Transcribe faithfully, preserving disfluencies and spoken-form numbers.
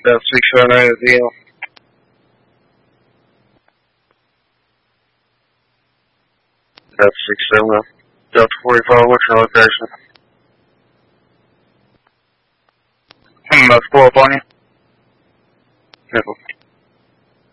That's six seven nine at the L. That's six seven nine. Delta forty-five, what's your location? I'm about to pull up on you. Nickel.